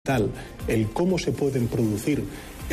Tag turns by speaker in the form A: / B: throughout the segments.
A: fundamental el cómo se pueden producir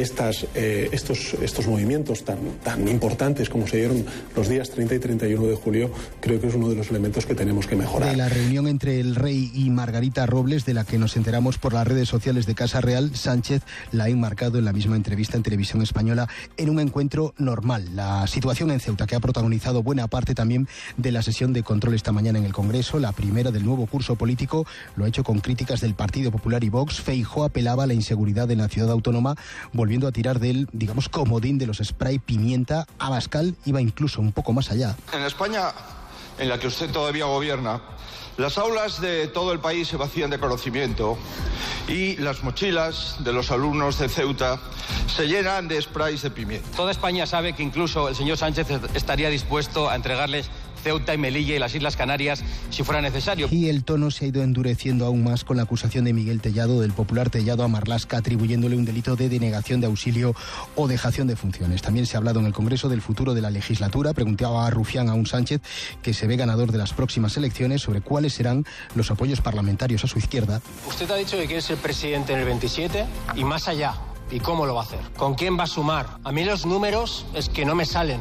A: estos movimientos tan importantes como se dieron los días 30 y 31 de julio, creo que es uno de los elementos que tenemos que mejorar.
B: De la reunión entre el rey y Margarita Robles, de la que nos enteramos por las redes sociales de Casa Real, Sánchez la ha enmarcado en la misma entrevista en Televisión Española en un encuentro normal. La situación en Ceuta, que ha protagonizado buena parte también de la sesión de control esta mañana en el Congreso, la primera del nuevo curso político, lo ha hecho con críticas del Partido Popular y Vox. Feijóo apelaba a la inseguridad en la ciudad autónoma, volviendo a tirar del, digamos, comodín de los spray pimienta. Abascal iba incluso un poco más allá.
C: En España, en la que usted todavía gobierna, las aulas de todo el país se vacían de conocimiento y las mochilas de los alumnos de Ceuta se llenan de sprays de pimienta.
D: Toda España sabe que incluso el señor Sánchez estaría dispuesto a entregarles Ceuta y Melilla y las Islas Canarias si fuera necesario.
B: Y el tono se ha ido endureciendo aún más con la acusación de Miguel Tellado, del popular Tellado, a Marlaska, atribuyéndole un delito de denegación de auxilio o dejación de funciones. También se ha hablado en el Congreso del futuro de la legislatura. Preguntaba a Rufián a un Sánchez, que se ve ganador de las próximas elecciones, sobre cuáles serán los apoyos parlamentarios a su izquierda.
E: Usted ha dicho que quiere ser presidente en el 27 y más allá. ¿Y cómo lo va a hacer? ¿Con quién va a sumar? A mí los números es que no me salen.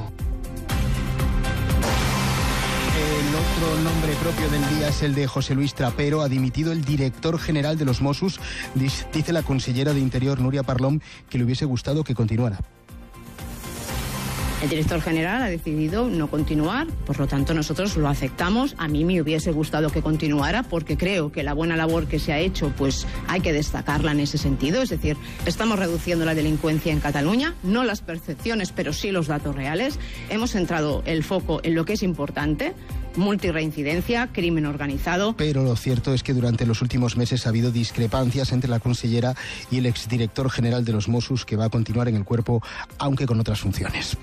B: El otro nombre propio del día es el de José Luis Trapero. Ha dimitido el director general de los Mossos. Dice la consellera de Interior, Núria Parlon, que le hubiese gustado que continuara.
F: El director general ha decidido no continuar, por lo tanto nosotros lo aceptamos. A mí me hubiese gustado que continuara porque creo que la buena labor que se ha hecho pues hay que destacarla en ese sentido. Es decir, estamos reduciendo la delincuencia en Cataluña, no las percepciones pero sí los datos reales. Hemos centrado el foco en lo que es importante: multirreincidencia, crimen organizado.
B: Pero lo cierto es que durante los últimos meses ha habido discrepancias entre la consellera y el exdirector general de los Mossos, que va a continuar en el cuerpo, aunque con otras funciones.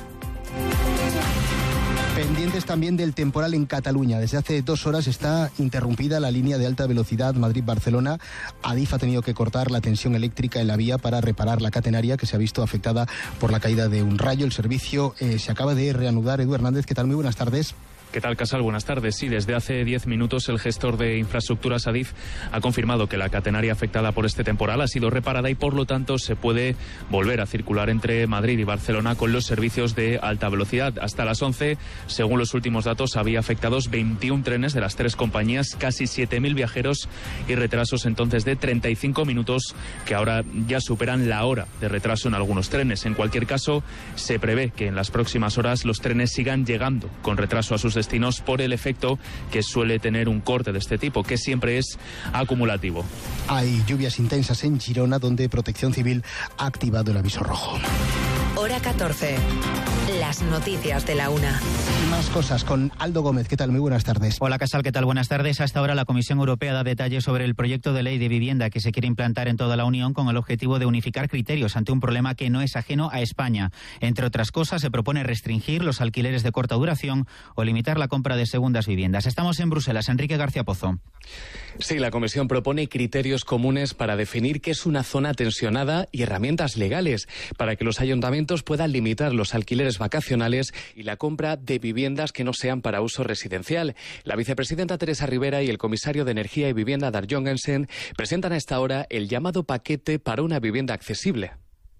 B: Pendientes también del temporal en Cataluña. Desde hace 2 horas está interrumpida la línea de alta velocidad Madrid-Barcelona. Adif ha tenido que cortar la tensión eléctrica en la vía para reparar la catenaria, que se ha visto afectada por la caída de un rayo. El servicio se acaba de reanudar. Edu Hernández, ¿qué tal? Muy buenas tardes.
G: ¿Qué tal, Casal? Buenas tardes. Sí, desde hace 10 minutos el gestor de infraestructuras Adif ha confirmado que la catenaria afectada por este temporal ha sido reparada y por lo tanto se puede volver a circular entre Madrid y Barcelona con los servicios de alta velocidad. Hasta las 11, según los últimos datos, había afectados 21 trenes de las 3 compañías, casi 7.000 viajeros y retrasos entonces de 35 minutos que ahora ya superan la hora de retraso en algunos trenes. En cualquier caso, se prevé que en las próximas horas los trenes sigan llegando con retraso a sus destinos por el efecto que suele tener un corte de este tipo, que siempre es acumulativo.
B: Hay lluvias intensas en Girona, donde Protección Civil ha activado el aviso rojo.
H: Hora 14. Las noticias de la 1.
B: Más cosas con Aldo Gómez. ¿Qué tal? Muy buenas tardes.
I: Hola, Casal. ¿Qué tal? Buenas tardes. Hasta ahora la Comisión Europea da detalles sobre el proyecto de ley de vivienda que se quiere implantar en toda la Unión con el objetivo de unificar criterios ante un problema que no es ajeno a España. Entre otras cosas, se propone restringir los alquileres de corta duración o limitar la compra de segundas viviendas. Estamos en Bruselas. Enrique García Pozo.
J: Sí, la Comisión propone criterios comunes para definir qué es una zona tensionada y herramientas legales para que los ayuntamientos puedan limitar los alquileres vacacionales y la compra de viviendas que no sean para uso residencial. La vicepresidenta Teresa Rivera y el comisario de Energía y Vivienda, Dag Jorgensen, presentan a esta hora el llamado paquete para una vivienda accesible.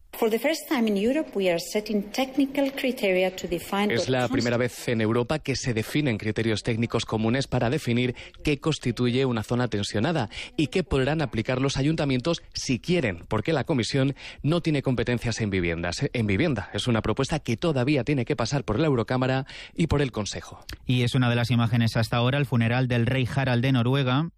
J: Es la primera vez en Europa que se definen criterios técnicos comunes para definir qué constituye una zona tensionada y qué podrán aplicar los ayuntamientos si quieren, porque la Comisión no tiene competencias en vivienda. Es una propuesta que todavía tiene que pasar por la Eurocámara y por el Consejo.
I: Y es una de las imágenes hasta ahora, el funeral del rey Harald de Noruega.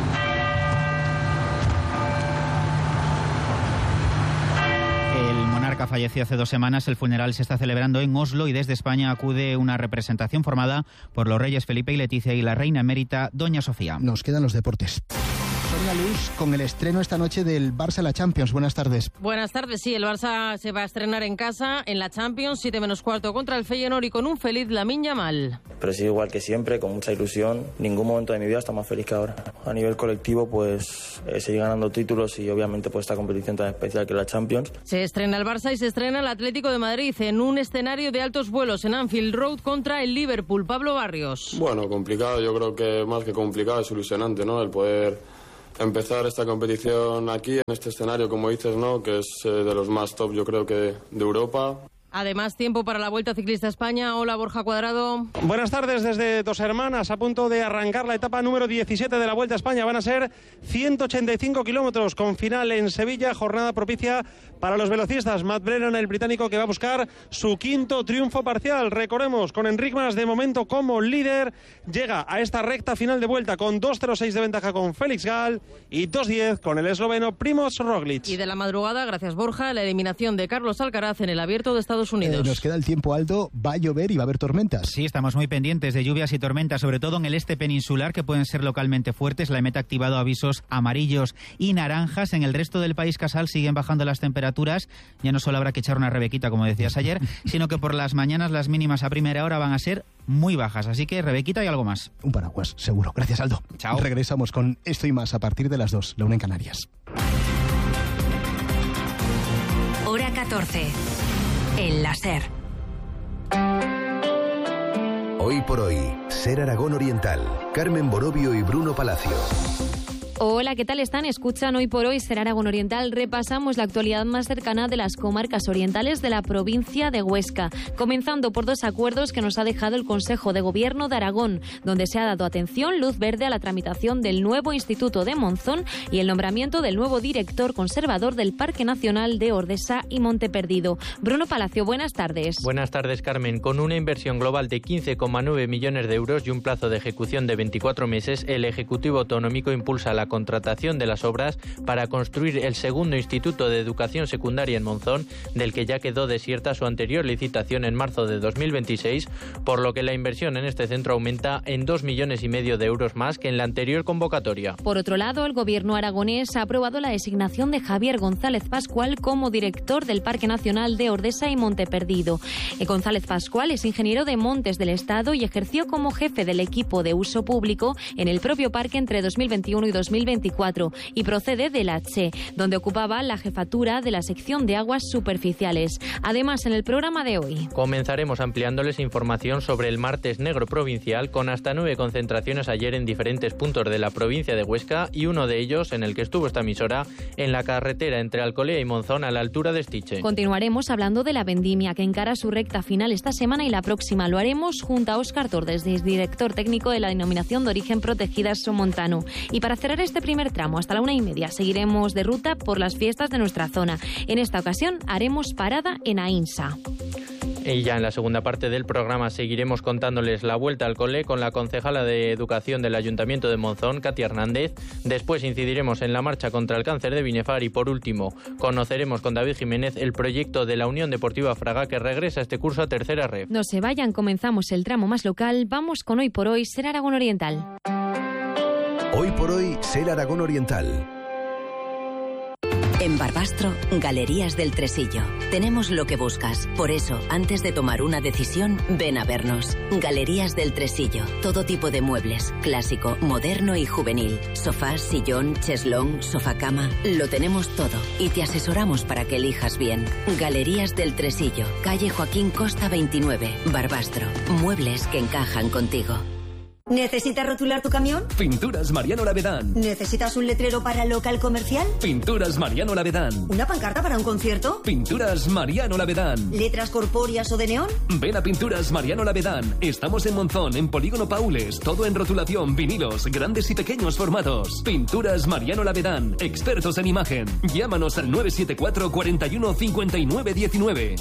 I: Falleció hace 2 semanas. El funeral se está celebrando en Oslo y desde España acude una representación formada por los reyes Felipe y Leticia y la reina emérita Doña Sofía.
B: Nos quedan los deportes. Sonia Luz, con el estreno esta noche del Barça en la Champions. Buenas tardes.
K: Buenas tardes, sí, el Barça se va a estrenar en casa en la Champions, 7 menos cuarto contra el Feyenoord y con un feliz Lamine Yamal.
L: Pero sí, igual que siempre, con mucha ilusión. Ningún momento de mi vida está más feliz que ahora. A nivel colectivo, pues seguir ganando títulos y obviamente pues esta competición tan especial que es la Champions.
K: Se estrena el Barça y se estrena el Atlético de Madrid en un escenario de altos vuelos en Anfield Road contra el Liverpool. Pablo Barrios.
M: Bueno, complicado, yo creo que más que complicado es ilusionante, ¿no? El poder empezar esta competición aquí, en este escenario, como dices, ¿no? Que es de los más top, yo creo que de Europa.
K: Además, tiempo para la Vuelta Ciclista España. Hola, Borja Cuadrado.
N: Buenas tardes desde Dos Hermanas, a punto de arrancar la etapa número 17 de la Vuelta a España. Van a ser 185 kilómetros con final en Sevilla, jornada propicia para los velocistas. Matt Brennan, el británico, que va a buscar su quinto triunfo parcial. Recordemos, con Enric Mas de momento como líder, llega a esta recta final de vuelta con 2.06 de ventaja con Félix Gall y 2.10 con el esloveno Primož Roglič.
K: Y de la madrugada, gracias Borja, la eliminación de Carlos Alcaraz en el Abierto de Estados Unidos.
B: Nos queda el tiempo, Aldo. Va a llover y va a haber tormentas.
I: Sí, estamos muy pendientes de lluvias y tormentas, sobre todo en el este peninsular, que pueden ser localmente fuertes. La EMET ha activado avisos amarillos y naranjas. En el resto del país, Casal, siguen bajando las temperaturas. Ya no solo habrá que echar una rebequita, como decías ayer, sino que por las mañanas las mínimas a primera hora van a ser muy bajas. Así que rebequita y algo más.
B: Un paraguas, seguro. Gracias, Aldo.
I: Chao.
B: Regresamos con Esto y más a partir de las 2, la 1 en Canarias.
H: Hora 14. En la SER.
O: Hoy por hoy, SER Aragón Oriental. Carmen Borovio y Bruno Palacio.
P: Hola, ¿qué tal están? Escuchan Hoy por Hoy, SER Aragón Oriental. Repasamos la actualidad más cercana de las comarcas orientales de la provincia de Huesca, comenzando por dos acuerdos que nos ha dejado el Consejo de Gobierno de Aragón, donde se ha dado atención, luz verde a la tramitación del nuevo Instituto de Monzón y el nombramiento del nuevo director conservador del Parque Nacional de Ordesa y Monte Perdido. Bruno Palacio, buenas tardes.
Q: Buenas tardes, Carmen. Con una inversión global de 15,9 millones de euros y un plazo de ejecución de 24 meses, el Ejecutivo Autonómico impulsa la contratación de las obras para construir el segundo Instituto de Educación Secundaria en Monzón, del que ya quedó desierta su anterior licitación en marzo de 2026, por lo que la inversión en este centro aumenta en 2,5 millones de euros más que en la anterior convocatoria.
P: Por otro lado, el Gobierno aragonés ha aprobado la designación de Javier González Pascual como director del Parque Nacional de Ordesa y Monte Perdido. González Pascual es ingeniero de Montes del Estado y ejerció como jefe del equipo de uso público en el propio parque entre 2021 y 2024 y procede de la CHE, donde ocupaba la jefatura de la sección de aguas superficiales. Además, en el programa de hoy
Q: comenzaremos ampliándoles información sobre el Martes Negro Provincial, con hasta 9 concentraciones ayer en diferentes puntos de la provincia de Huesca, y uno de ellos, en el que estuvo esta emisora, en la carretera entre Alcolea y Monzón a la altura de Estiche.
P: Continuaremos hablando de la vendimia, que encara su recta final esta semana y la próxima. Lo haremos junto a Óscar Tordes, director técnico de la Denominación de Origen Protegida Somontano. Y para cerrar este primer tramo, hasta la 1:30, seguiremos de ruta por las fiestas de nuestra zona. En esta ocasión haremos parada en Ainsa.
Q: Y ya en la segunda parte del programa seguiremos contándoles la vuelta al cole con la concejala de Educación del Ayuntamiento de Monzón, Katia Hernández. Después incidiremos en la marcha contra el cáncer de Binefar y, por último, conoceremos con David Jiménez el proyecto de la Unión Deportiva Fraga, que regresa este curso a tercera red.
P: No se vayan, comenzamos el tramo más local. Vamos con Hoy por Hoy, SER Aragón Oriental.
O: Hoy por Hoy, SER Aragón Oriental.
H: En Barbastro, Galerías del Tresillo. Tenemos lo que buscas. Por eso, antes de tomar una decisión, ven a vernos. Galerías del Tresillo. Todo tipo de muebles. Clásico, moderno y juvenil. Sofás, sillón, cheslón, sofacama. Lo tenemos todo. Y te asesoramos para que elijas bien. Galerías del Tresillo. Calle Joaquín Costa 29. Barbastro. Muebles que encajan contigo.
R: ¿Necesitas rotular tu camión?
S: Pinturas Mariano Lavedán.
R: ¿Necesitas un letrero para local comercial?
S: Pinturas Mariano Lavedán.
R: ¿Una pancarta para un concierto?
S: Pinturas Mariano Lavedán.
R: ¿Letras corpóreas o de neón?
S: Ven a Pinturas Mariano Lavedán. Estamos en Monzón, en Polígono Paules. Todo en rotulación, vinilos, grandes y pequeños formatos. Pinturas Mariano Lavedán. Expertos en imagen. Llámanos al 974 41 59 19.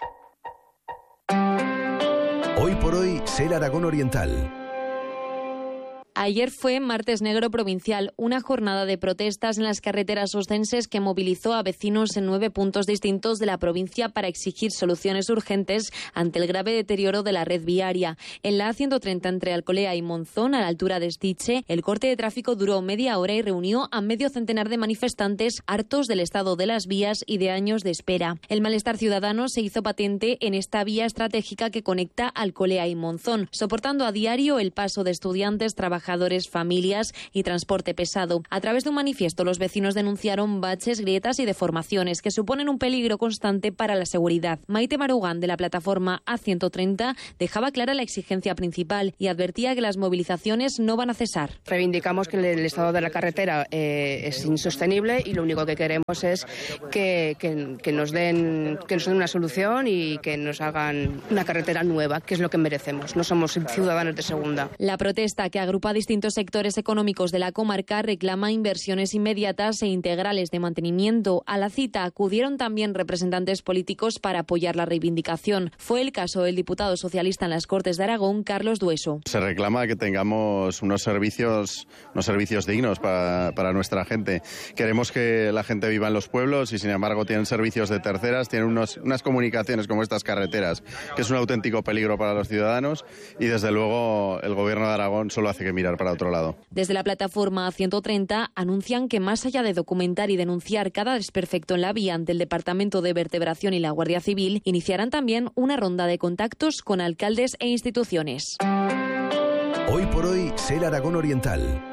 O: Hoy por Hoy, SER Aragón Oriental.
P: Ayer fue Martes Negro Provincial, una jornada de protestas en las carreteras oscenses que movilizó a vecinos en 9 puntos distintos de la provincia para exigir soluciones urgentes ante el grave deterioro de la red viaria. En la A130 entre Alcolea y Monzón, a la altura de Estiche, el corte de tráfico duró media hora y reunió a medio centenar de manifestantes hartos del estado de las vías y de años de espera. El malestar ciudadano se hizo patente en esta vía estratégica que conecta Alcolea y Monzón, soportando a diario el paso de estudiantes, trabajadores trabajadores, familias y transporte pesado. A través de un manifiesto, los vecinos denunciaron baches, grietas y deformaciones que suponen un peligro constante para la seguridad. Maite Marugán, de la plataforma A130, dejaba clara la exigencia principal y advertía que las movilizaciones no van a cesar.
T: Reivindicamos que el estado de la carretera es insostenible y lo único que queremos es que nos den una solución y que nos hagan una carretera nueva, que es lo que merecemos. No somos ciudadanos de segunda.
P: La protesta, que agrupa a distintos sectores económicos de la comarca, reclama inversiones inmediatas e integrales de mantenimiento. A la cita acudieron también representantes políticos para apoyar la reivindicación. Fue el caso del diputado socialista en las Cortes de Aragón, Carlos Dueso.
U: Se reclama que tengamos unos servicios dignos para nuestra gente. Queremos que la gente viva en los pueblos y, sin embargo, tienen servicios de terceras, tienen unas comunicaciones como estas carreteras, que es un auténtico peligro para los ciudadanos, y desde luego el Gobierno de Aragón solo hace que mirar para otro lado.
P: Desde la plataforma A130 anuncian que, más allá de documentar y denunciar cada desperfecto en la vía ante el Departamento de Vertebración y la Guardia Civil, iniciarán también una ronda de contactos con alcaldes e instituciones.
O: Hoy por hoy, Ser Aragón Oriental.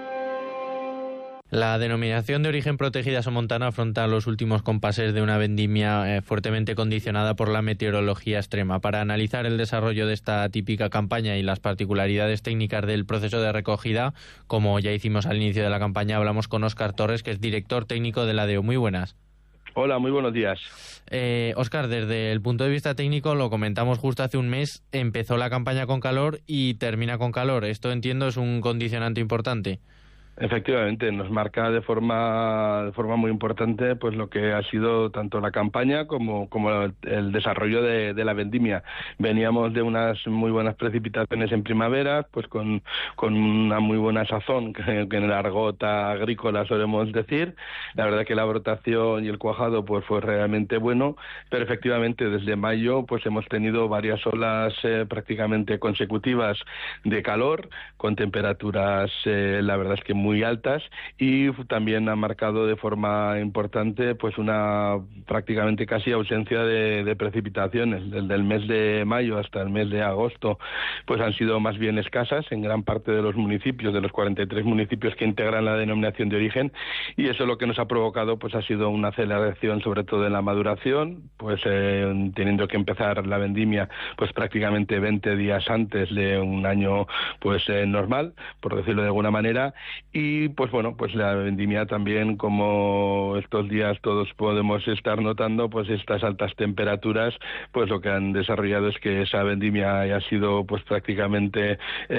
Q: La denominación de origen protegida somontana afronta los últimos compases de una vendimia fuertemente condicionada por la meteorología extrema. Para analizar el desarrollo de esta típica campaña y las particularidades técnicas del proceso de recogida, como ya hicimos al inicio de la campaña, hablamos con Óscar Torres, que es director técnico de la ADEO. Muy buenas.
V: Hola, muy buenos días.
Q: Óscar, desde el punto de vista técnico, lo comentamos justo hace un mes, empezó la campaña con calor y termina con calor. Esto, entiendo, es un condicionante importante.
V: Efectivamente, nos marca de forma muy importante pues lo que ha sido tanto la campaña como el desarrollo de la vendimia. Veníamos de unas muy buenas precipitaciones en primavera, pues con una muy buena sazón, que en el argot agrícola solemos decir. La verdad que la brotación y el cuajado pues fue realmente bueno, pero efectivamente desde mayo pues hemos tenido varias olas prácticamente consecutivas de calor, con temperaturas la verdad es que muy altas, y también ha marcado de forma importante pues una prácticamente casi ausencia de precipitaciones. Desde el mes de mayo hasta el mes de agosto pues han sido más bien escasas en gran parte de los municipios, de los 43 municipios que integran la denominación de origen, y eso lo que nos ha provocado pues ha sido una aceleración sobre todo en la maduración, pues teniendo que empezar la vendimia pues prácticamente 20 días antes de un año pues normal, por decirlo de alguna manera. Y pues bueno, pues la vendimia también, como estos días todos podemos estar notando, pues estas altas temperaturas, pues lo que han desarrollado es que esa vendimia haya sido pues prácticamente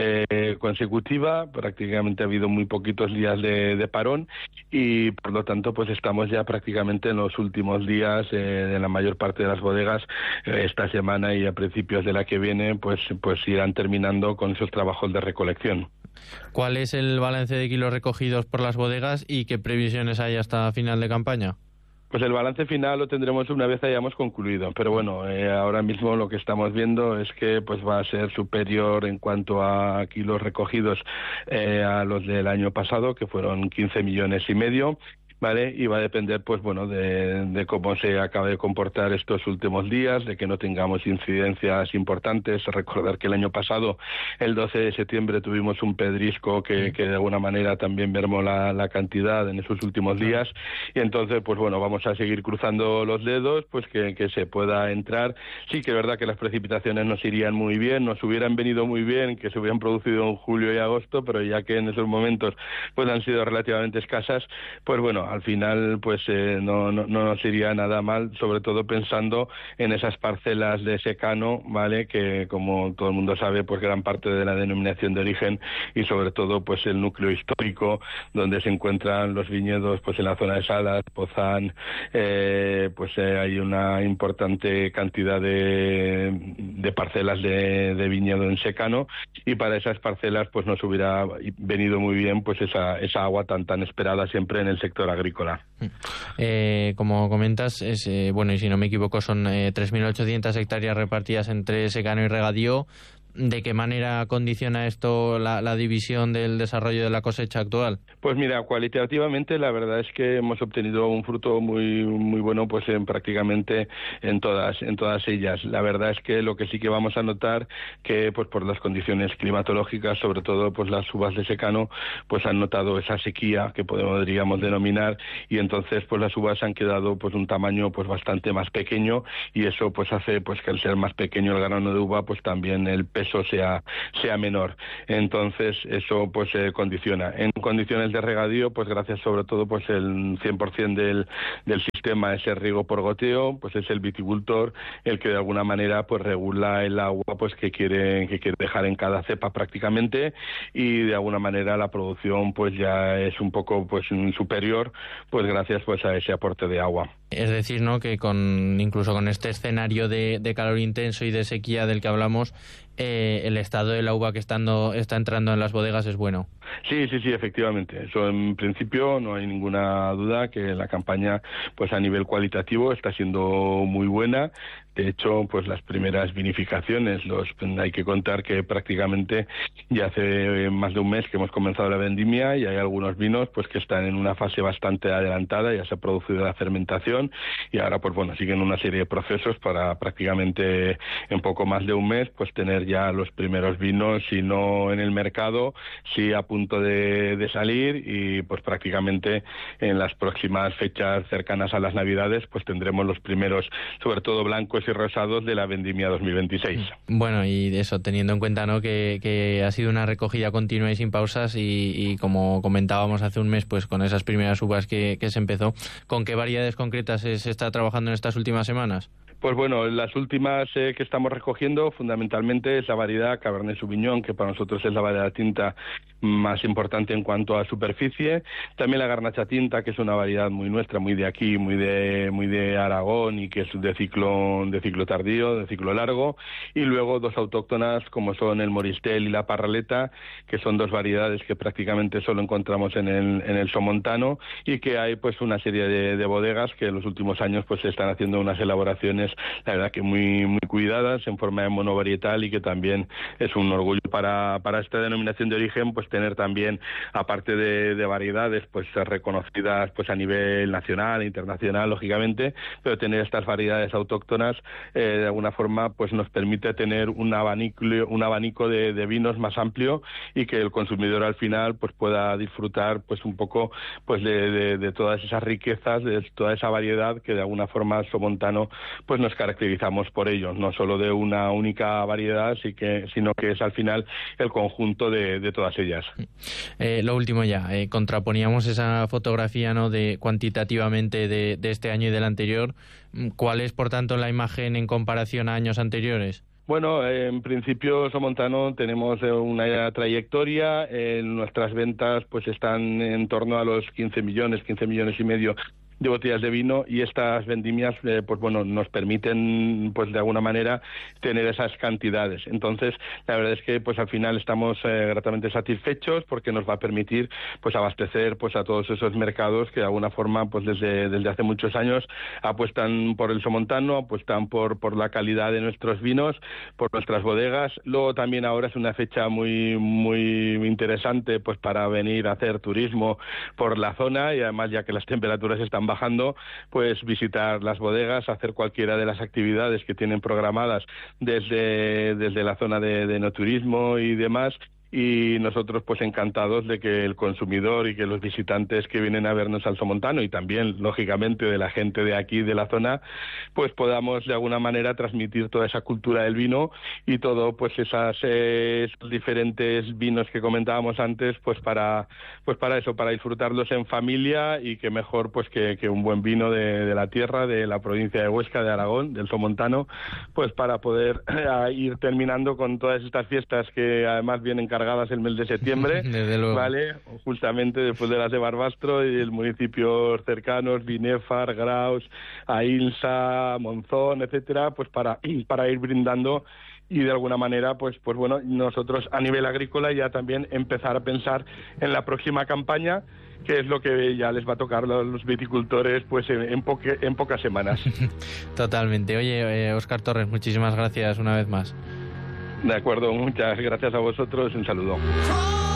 V: consecutiva, prácticamente ha habido muy poquitos días de parón, y por lo tanto pues estamos ya prácticamente en los últimos días de la mayor parte de las bodegas. Esta semana y a principios de la que viene pues irán terminando con esos trabajos de recolección.
Q: ¿Cuál es el balance de kilos recogidos por las bodegas y qué previsiones hay hasta final de campaña?
V: Pues el balance final lo tendremos una vez hayamos concluido, pero bueno, ahora mismo lo que estamos viendo es que pues va a ser superior en cuanto a kilos recogidos a los del año pasado, que fueron 15,5 millones. ¿Vale? Y va a depender, pues bueno, de cómo se acabe de comportar estos últimos días, de que no tengamos incidencias importantes. Recordar que el año pasado, el 12 de septiembre, tuvimos un pedrisco que de alguna manera también mermó la cantidad en esos últimos días. Y entonces, pues bueno, vamos a seguir cruzando los dedos, pues que se pueda entrar. Sí que es verdad que las precipitaciones nos irían muy bien, nos hubieran venido muy bien, que se hubieran producido en julio y agosto, pero ya que en esos momentos pues han sido relativamente escasas, pues bueno, al final pues no nos iría nada mal, sobre todo pensando en esas parcelas de secano, ¿vale? Que como todo el mundo sabe, pues gran parte de la denominación de origen, y sobre todo pues el núcleo histórico donde se encuentran los viñedos, pues en la zona de Salas, Pozán, pues hay una importante cantidad de parcelas de viñedo en secano, y para esas parcelas pues nos hubiera venido muy bien pues esa agua tan esperada siempre en el sector agrícola.
Q: Como comentas, bueno, y si no me equivoco, son 3.800 hectáreas repartidas entre secano y regadío. ¿De qué manera condiciona esto la división del desarrollo de la cosecha actual?
V: Pues mira, cualitativamente la verdad es que hemos obtenido un fruto muy bueno pues prácticamente en todas ellas. La verdad es que lo que sí que vamos a notar que pues por las condiciones climatológicas, sobre todo pues las uvas de secano, pues han notado esa sequía que podríamos denominar, y entonces pues las uvas han quedado pues un tamaño pues bastante más pequeño, y eso pues hace pues que al ser más pequeño el grano de uva pues también el peso sea menor. Entonces eso pues condiciona. En condiciones de regadío, pues gracias sobre todo pues el 100% del sistema, ese riego por goteo, pues es el viticultor el que de alguna manera pues regula el agua pues que quiere dejar en cada cepa prácticamente, y de alguna manera la producción pues ya es un poco pues superior pues gracias pues a ese aporte de agua.
Q: Es decir, ¿no?, que incluso con este escenario de calor intenso y de sequía del que hablamos, el estado de la uva que está entrando en las bodegas es bueno.
V: Sí, efectivamente. Eso en principio no hay ninguna duda que la campaña pues a nivel cualitativo está siendo muy buena. De hecho, pues las primeras vinificaciones, hay que contar que prácticamente ya hace más de un mes que hemos comenzado la vendimia, y hay algunos vinos pues que están en una fase bastante adelantada, ya se ha producido la fermentación, y ahora pues bueno, siguen una serie de procesos para prácticamente en poco más de un mes pues tener ya los primeros vinos, si no en el mercado, sí a punto de salir, y pues prácticamente en las próximas fechas cercanas a las Navidades pues tendremos los primeros, sobre todo blancos y rosados, de la vendimia 2026.
Q: Bueno, y eso, teniendo en cuenta, ¿no?, que ha sido una recogida continua y sin pausas, y como comentábamos hace un mes, pues con esas primeras uvas que se empezó, ¿con qué variedades concretas se está trabajando en estas últimas semanas?
V: Pues bueno, las últimas que estamos recogiendo fundamentalmente es la variedad Cabernet Sauvignon, que para nosotros es la variedad tinta más importante en cuanto a superficie. También la Garnacha Tinta, que es una variedad muy nuestra, muy de aquí, muy de Aragón, y que es de ciclo tardío, de ciclo largo. Y luego dos autóctonas como son el Moristel y la Parraleta, que son dos variedades que prácticamente solo encontramos en el Somontano, y que hay pues una serie de bodegas que en los últimos años pues se están haciendo unas elaboraciones, la verdad que muy cuidadas, en forma de monovarietal, y que también es un orgullo para esta denominación de origen pues tener también, aparte de variedades pues reconocidas pues a nivel nacional e internacional, lógicamente, pero tener estas variedades autóctonas de alguna forma pues nos permite tener un abanico de vinos más amplio, y que el consumidor al final pues pueda disfrutar pues un poco pues de todas esas riquezas, de toda esa variedad que de alguna forma Somontano pues nos caracterizamos por ello, no solo de una única variedad, sino que es al final el conjunto de todas ellas.
Q: Lo último ya, contraponíamos esa fotografía, ¿no?, de cuantitativamente de este año y del anterior. ¿Cuál es, por tanto, la imagen en comparación a años anteriores?
V: Bueno, en principio Somontano tenemos una trayectoria, nuestras ventas pues están en torno a los 15 millones y medio de botellas de vino, y estas vendimias pues bueno, nos permiten pues de alguna manera tener esas cantidades. Entonces la verdad es que pues al final estamos gratamente satisfechos, porque nos va a permitir pues abastecer pues a todos esos mercados que de alguna forma pues desde hace muchos años apuestan por el Somontano, apuestan por la calidad de nuestros vinos, por nuestras bodegas. Luego también ahora es una fecha muy interesante pues para venir a hacer turismo por la zona, y además ya que las temperaturas están bajando, pues visitar las bodegas, hacer cualquiera de las actividades que tienen programadas desde la zona de enoturismo y demás. Y nosotros pues encantados de que el consumidor y que los visitantes que vienen a vernos al Somontano, y también lógicamente de la gente de aquí de la zona, pues podamos de alguna manera transmitir toda esa cultura del vino y todo pues esos diferentes vinos que comentábamos antes, pues para eso, para disfrutarlos en familia, y que mejor pues que un buen vino de la tierra, de la provincia de Huesca, de Aragón, del Somontano, pues para poder ir terminando con todas estas fiestas que además vienen cargadas el mes de septiembre, ¿vale? Justamente después de las de Barbastro y el municipios cercanos, Binefar, Graus, Ailsa, Monzón, etcétera, pues para ir brindando, y de alguna manera pues bueno, nosotros a nivel agrícola ya también empezar a pensar en la próxima campaña, que es lo que ya les va a tocar a los viticultores pues en pocas semanas.
Q: Totalmente. Oye, Óscar Torres, muchísimas gracias una vez más.
V: De acuerdo, muchas gracias a vosotros, un saludo.